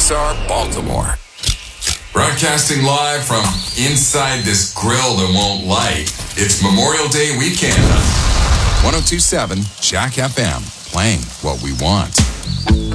KSR Baltimore. Broadcasting live from inside this grill that won't light. It's Memorial Day weekend. 1027 Jack FM, playing what we want.